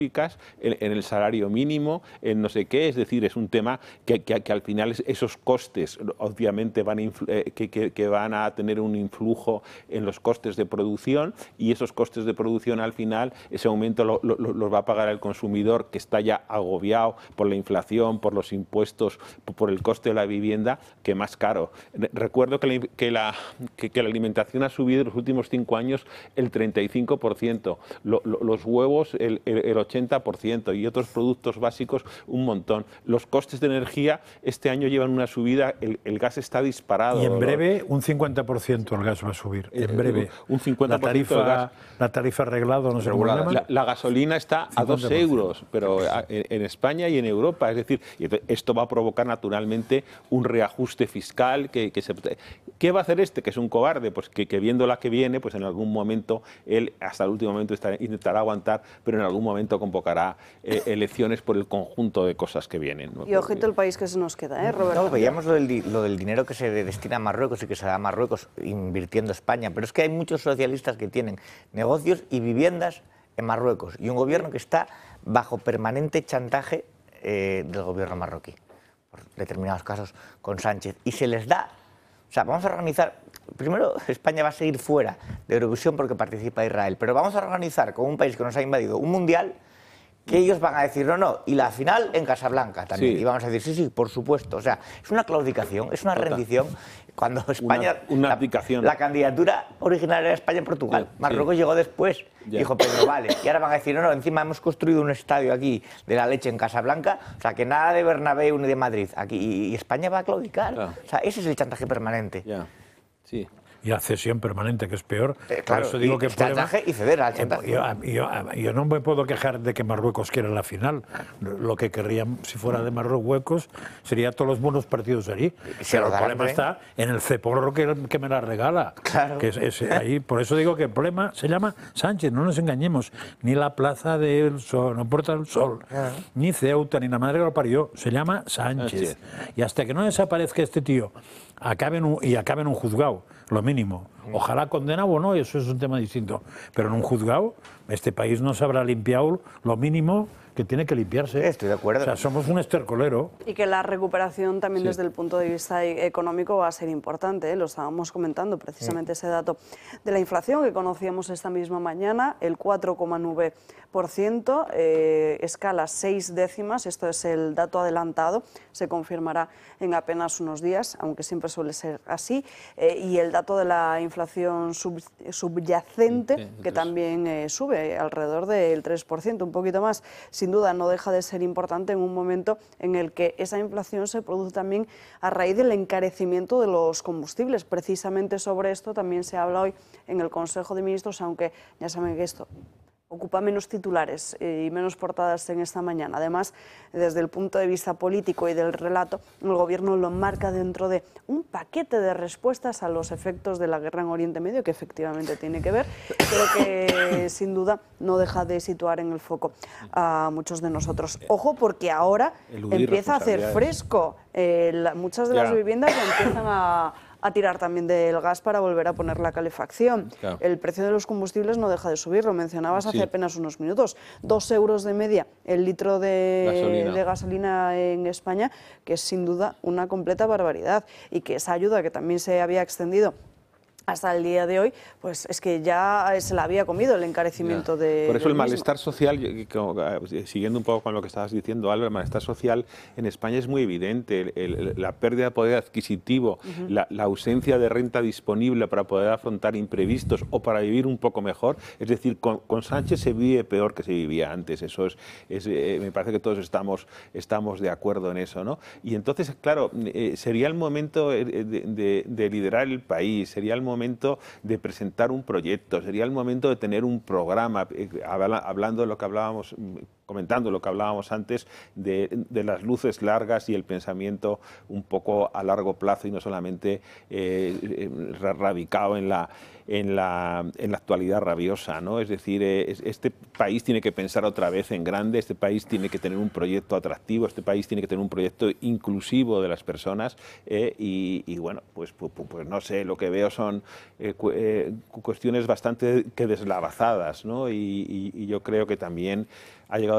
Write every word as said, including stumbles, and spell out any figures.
En, en el salario mínimo, en no sé qué, es decir, es un tema que, que, que al final esos costes obviamente van a, eh, que, que, que van a tener un influjo en los costes de producción y esos costes de producción al final, ese aumento lo, lo, los va a pagar el consumidor que está ya agobiado por la inflación, por los impuestos, por el coste de la vivienda, que más caro. Recuerdo que la, que la, que, que la alimentación ha subido en los últimos cinco años el treinta y cinco por ciento, lo, lo, los huevos el, el, el ochenta por ciento y otros productos básicos un montón. Los costes de energía este año llevan una subida, el, el gas está disparado. Y en breve un cincuenta por ciento el gas va a subir, en breve. Un cincuenta por ciento la tarifa, del gas. La tarifa arreglado, no sé cómo llama. La, la gasolina está a dos euros, pero en, en España y en Europa. Es decir, esto va a provocar naturalmente un reajuste fiscal. Que, que se, ¿Qué va a hacer este, que es un cobarde? Pues que, que viendo la que viene, pues en algún momento, él hasta el último momento estará, intentará aguantar, pero en algún momento convocará eh, elecciones por el conjunto de cosas que vienen, ¿no? Y ojito el país que se nos queda, ¿eh, Roberto? No, veíamos lo del, lo del dinero que se destina a Marruecos y que se da a Marruecos invirtiendo España, pero es que hay muchos socialistas que tienen negocios y viviendas en Marruecos y un gobierno que está bajo permanente chantaje eh, del gobierno marroquí, por determinados casos con Sánchez, y se les da, o sea, vamos a organizar, primero España va a seguir fuera de Eurovisión porque participa Israel, pero vamos a organizar con un país que nos ha invadido un mundial que ellos van a decir no, no, y la final en Casablanca también, sí. Y vamos a decir sí, sí, por supuesto, o sea, es una claudicación, es una rendición, cuando España, una, una abdicación. La, la candidatura original era España en Portugal, sí, Marruecos sí. Llegó después, ya. Dijo Pedro, vale, y ahora van a decir no, no, encima hemos construido un estadio aquí de la leche en Casablanca, o sea, que nada de Bernabéu ni de Madrid, aquí, y, y España va a claudicar, claro. O sea, ese es el chantaje permanente. Ya, sí. Y la cesión permanente, que es peor. Eh, claro, por eso digo y que el chantaje problema, y ceder al chantaje. Yo, yo, yo no me puedo quejar de que Marruecos quiera la final. Lo que querrían, si fuera de Marruecos, sería todos los buenos partidos allí. Se Pero lo el problema está en el ceporro que, que me la regala. Claro. Que es, es ahí, por eso digo que el problema se llama Sánchez, no nos engañemos. Ni la Plaza del Sol, no Puerta del Sol, claro. Ni Ceuta, ni la madre que lo parió. Se llama Sánchez. Sánchez. Y hasta que no desaparezca este tío acabe en un, y acabe en un juzgado, lo mínimo. Ojalá condenado o no, eso es un tema distinto. Pero en un juzgado, este país no se habrá limpiado lo mínimo que tiene que limpiarse. Estoy de acuerdo. O sea, somos un estercolero. Y que la recuperación también sí. Desde el punto de vista económico va a ser importante, ¿eh? Lo estábamos comentando, precisamente sí. Ese dato de la inflación que conocíamos esta misma mañana, el cuatro coma nueve por ciento, eh, escala seis décimas, esto es el dato adelantado, se confirmará en apenas unos días, aunque siempre suele ser así, eh, y el dato de la inflación sub, subyacente, sí, que también eh, sube alrededor del tres por ciento, un poquito más. Sin duda no deja de ser importante en un momento en el que esa inflación se produce también a raíz del encarecimiento de los combustibles. Precisamente sobre esto también se habla hoy en el Consejo de Ministros, aunque ya saben que esto ocupa menos titulares y menos portadas en esta mañana. Además, desde el punto de vista político y del relato, el Gobierno lo marca dentro de un paquete de respuestas a los efectos de la guerra en Oriente Medio, que efectivamente tiene que ver, pero que sin duda no deja de situar en el foco a muchos de nosotros. Ojo, porque ahora empieza a hacer fresco. Eh, la, muchas de ya. las viviendas ya empiezan a... a tirar también del gas para volver a poner la calefacción. Claro. El precio de los combustibles no deja de subir, lo mencionabas hace sí. apenas unos minutos. Dos euros de media el litro de gasolina. de gasolina en España, que es sin duda una completa barbaridad. Y que esa ayuda que también se había extendido hasta el día de hoy, pues es que ya se la había comido el encarecimiento ya. de... Por eso el mismo. malestar social, siguiendo un poco con lo que estabas diciendo, Álvaro, el malestar social en España es muy evidente. El, el, la pérdida de poder adquisitivo, uh-huh. la, la ausencia de renta disponible para poder afrontar imprevistos o para vivir un poco mejor. Es decir, con, con Sánchez se vive peor que se vivía antes. Eso es, es eh, me parece que todos estamos, estamos de acuerdo en eso, ¿no? Y entonces, claro, eh, sería el momento de, de, de liderar el país, sería el momento de presentar un proyecto, sería el momento de tener un programa, eh, hablando de lo que hablábamos, comentando lo que hablábamos antes de, de las luces largas y el pensamiento un poco a largo plazo y no solamente eh, radicado en la, en, la, en la actualidad rabiosa, ¿no? Es decir, eh, este país tiene que pensar otra vez en grande, este país tiene que tener un proyecto atractivo, este país tiene que tener un proyecto inclusivo de las personas eh, y, y bueno, pues, pues, pues no sé, lo que veo son eh, cu eh, cuestiones bastante que deslavazadas, ¿no? Y, y, y yo creo que también ha llegado